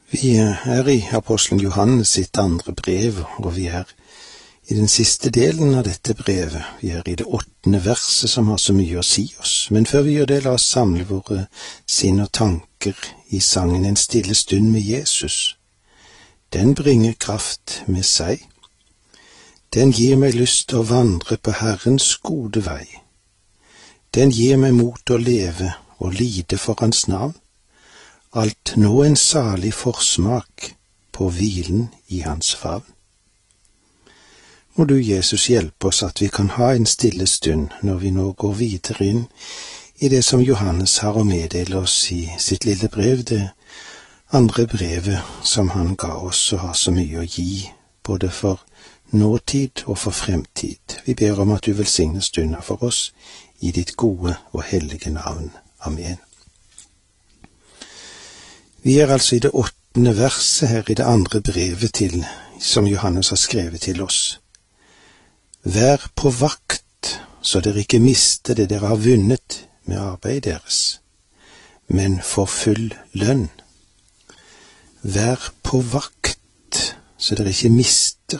Vi er i apostelen Johannes sitt andre brev, og vi er i den siste delen av dette brevet. Vi er i det 8. verset som har så mye å si oss. Men før vi gjør det, la oss samle våre sinn og tanker i sangen En stille stund med Jesus. Den bringer kraft med seg. Den gir meg lyst å vandre på Herrens gode vei. Den gir meg mot å leve og lide for hans navn. Alt nå en salig forsmak på hvilen i hans favn. Må du, Jesus, hjelpe oss at vi kan ha en stille stund når vi nå går videre inn i det som Johannes har å meddele oss i sitt lille brev, det andre brevet som han ga oss og har så mye å gi, både for nåtid og for fremtid. Vi ber om at du velsigner stunden for oss i ditt gode og hellige navn. Amen. Vi er altså i det 8. verset her i det andre brevet som Johannes har skrevet til oss. Vær på vakt, så dere ikke mister det dere har vunnet med arbeidet deres, men får full lønn. Vær på vakt, så dere ikke mister.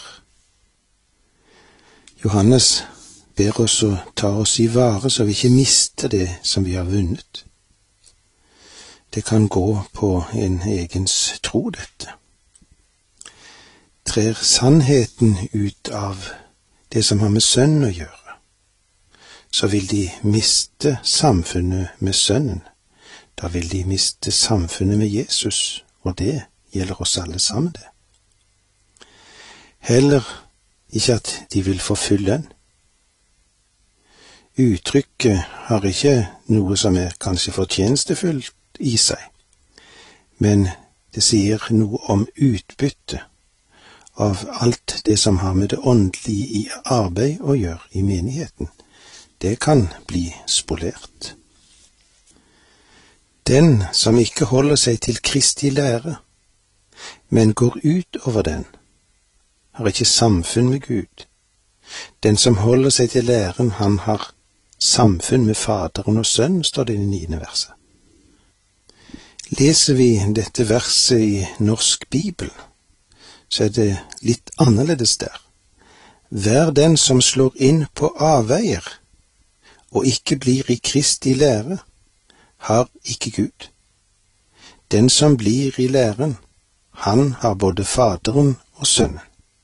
Johannes ber oss å ta oss i vare, så vi ikke mister det som vi har vunnet. Det kan gå på en egens tro, dette. Trer sannheten ut av det som har med sønnen å gjøre, så vil de miste samfunnet med sønnen. Da vil de miste samfunnet med Jesus, og det gjelder oss alle sammen det. Heller ikke at de vil få full lønn. Uttrykket har ikke noe som er kanskje fortjenestefullt i seg, men det sier noe om utbytte av alt det som har med det åndelige i arbeid å gjøre i menigheten. Det kan bli spolert. Den som ikke holder seg til Kristi lære, men går ut over den, har ikke samfunn med Gud. Den som holder seg til læren, han har samfunn med Faderen og Sønnen, står det i 9. verset. Leser vi dette verset i Norsk Bibel, så er det litt annerledes der. Vær den som slår inn på avveier, og ikke blir i Kristi lære, har ikke Gud. Den som blir i læren, han har både Faderen og Sønnen.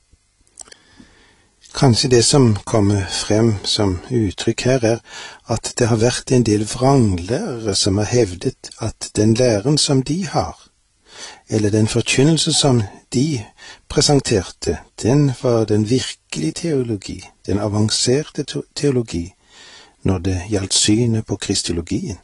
Kanskje det som kommer frem som uttrykk her er at det har vært en del vranglærere som har hevdet at den læren som de har, eller den forkynnelse som de presenterte, den var den virkelige teologi, den avanserte teologi, når det gjaldt synet på kristologien.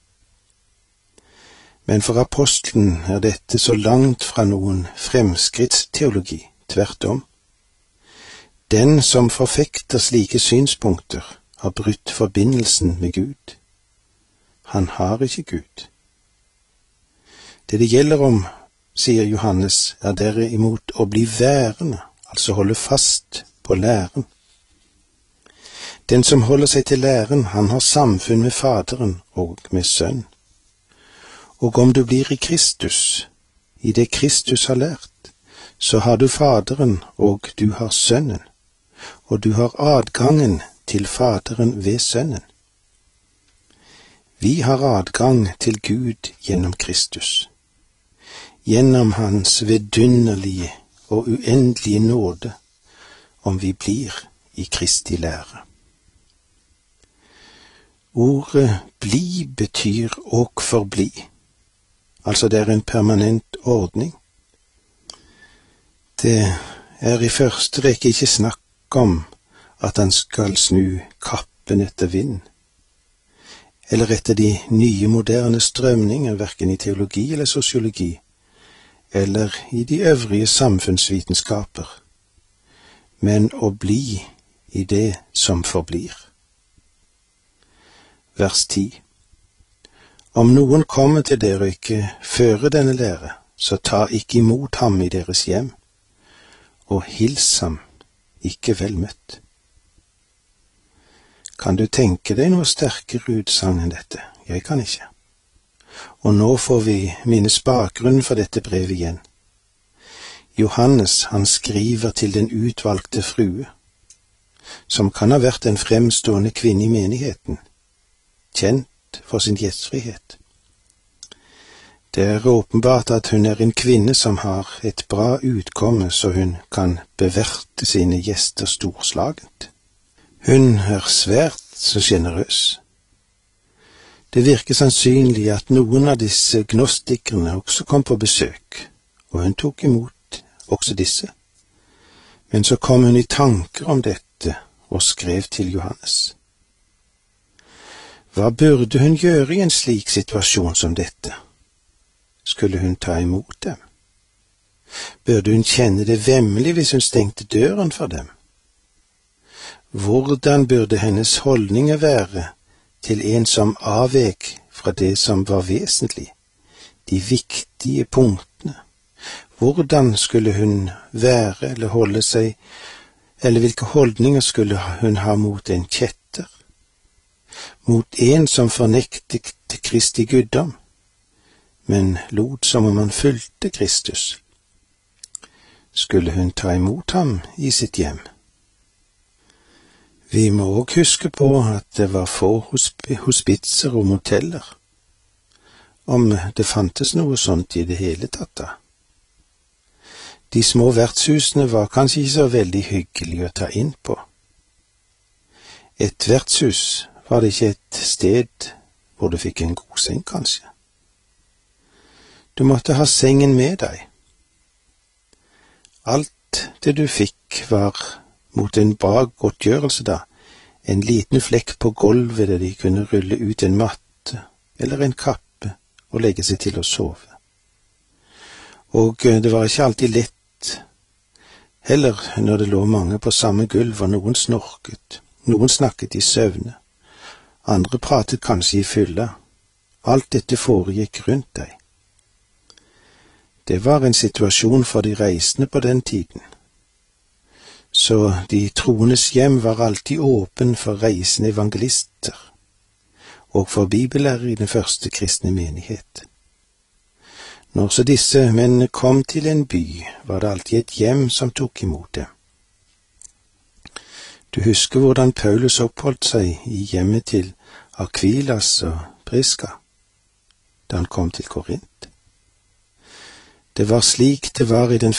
Men for apostelen er dette så langt fra noen fremskrittsteologi, tvert om. Den som forfekter slike synspunkter har brutt forbindelsen med Gud. Han har ikke Gud. Det gjelder om, sier Johannes, er derimot å bli værende, altså holde fast på læren. Den som holder seg til læren, han har samfunn med Faderen og med Sønn. Og om du blir i Kristus, i det Kristus har lært, så har du Faderen og du har Sønnen, og du har adgangen til Faderen ved Sønnen. Vi har adgang til Gud gjennom Kristus, gjennom hans vidunderlige og uendelige nåde, om vi blir i Kristi lære. Ordet bli betyr og forbli, altså det er en permanent ordning. Det er i første rekke ikke snakk om at han skal snu kappen etter vind, eller etter de nye moderne strømninger, hverken i teologi eller sosiologi, eller i de øvrige samfunnsvitenskaper, men å bli i det som forblir. Vers 10. Om noen kommer til dere og ikke fører denne lære, så ta ikke imot ham i deres hjem, og hils ham ikke vel møtt. Kan du tenke deg noe sterkere utsagn enn dette? Jeg kan ikke. Og nå får vi minnes bakgrunnen for dette brevet igjen. Johannes, han skriver til den utvalgte frue, som kan ha vært en fremstående kvinne i menigheten, kjent for sin gjestfrihet. Det er åpenbart at hun er en kvinne som har et bra utkomme, så hun kan beverte sine gjester storslagent. Hun er svært så generøs. Det virker sannsynlig at noen av disse gnostikerne også kom på besøk, og hun tok imot også disse. Men så kom hun i tanker om dette og skrev til Johannes. Hva burde hun gjøre i en slik situasjon som dette? Skulle hun ta imot dem? Burde hun kjenne det vemmelig hvis hun stengte døren for dem? Hvordan burde hennes holdninger være til en som avvek fra det som var vesentlig, de viktige punktene? Hvordan skulle hun være eller holde seg, eller hvilke holdninger skulle hun ha mot en kjetter? Mot en som fornektet Kristi guddom, men lot som om han fulgte Kristus? Skulle hun ta imot ham i sitt hjem? Vi må også huske på at det var få hospitser og moteller, om det fantes noe sånt i det hele tatt da. De små vertshusene var kanskje ikke så veldig hyggelige å ta inn på. Et vertshus var det ikke et sted hvor du fikk en god seng, kanskje. Du måtte ha sengen med deg. Alt det du fikk var mot en bra godtgjørelse da, en liten flekk på gulvet der de kunne rulle ut en matte eller en kappe og legge seg til å sove. Og det var ikke alltid lett, heller når det lå mange på samme gulv og noen snorket, noen snakket i søvne, andre pratet kanskje i fylla. Alt dette foregikk rundt deg. Det var en situasjon for de reisende på den tiden. Så de troendes hjem var alltid åpen for reisende evangelister og for bibellærere i den første kristne menighet. Når så disse mennene kom til en by, var det alltid et hjem som tok imot dem. Du husker hvordan Paulus oppholdt seg i hjemmet til Akvilas og Priska da han kom til Korint. Det var slik det var i den